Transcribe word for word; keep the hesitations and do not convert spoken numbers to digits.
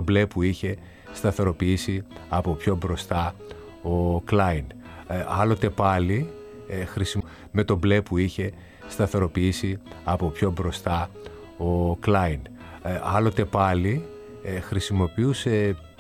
μπλε που είχε σταθεροποιήσει από πιο μπροστά ο Κλάιν. Ε, άλλοτε πάλι ε, χρησιμο... με το μπλε που είχε σταθεροποιήσει από πιο μπροστά ο Κλάιν. Ε, άλλοτε πάλι ε, χρησιμοποιούσε